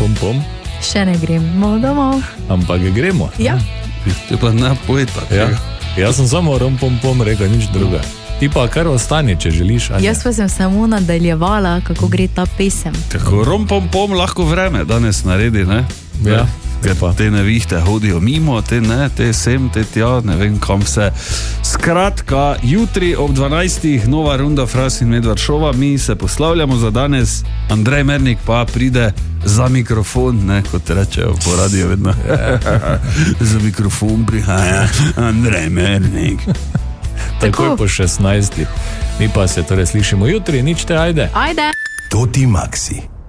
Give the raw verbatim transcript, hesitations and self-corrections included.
pom, pom. Še ne gremo domov. Ampak gremo. Ja. Ti pa ne pojta. Ja. Jaz sem samo rom, pom, pom rekel, nič druga. Ti pa kar ostane, če želiš. Anja. Jaz pa sem samo nadaljevala, kako gre ta pesem. Tako rom, pom, pom lahko vreme danes naredi, ne? Ja. Ker pa te nevihte hodijo mimo, te ne, te sem, te tja, ne vem kam vse. Skratka, jutri ob dvanajstih nova runda Fras in Medvard šova, mi se poslavljamo za danes, Andrej Mernik pa pride za mikrofon, ne, kot rečejo po radiju vedno. Za mikrofon prihaja Andrej Mernik. Takoj po šestnajstih. Mi pa se torej slišimo jutri, nič te, ajde. Ajde. Toti Maxi.